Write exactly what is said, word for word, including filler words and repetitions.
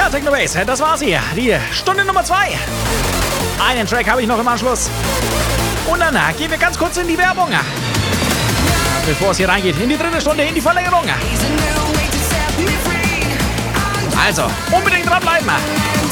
Ja, Techno Bass, das war's hier. Die Stunde Nummer zwei. Einen Track habe ich noch im Anschluss. Und dann gehen wir ganz kurz in die Werbung. Bevor es hier reingeht, in die dritte Stunde, in die Verlängerung. Also, unbedingt dranbleiben.